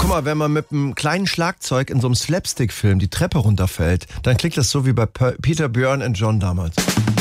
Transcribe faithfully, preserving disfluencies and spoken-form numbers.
Guck mal, wenn man mit einem kleinen Schlagzeug in so einem Slapstick-Film die Treppe runterfällt, dann klingt das so wie bei Peter, Björn und John damals.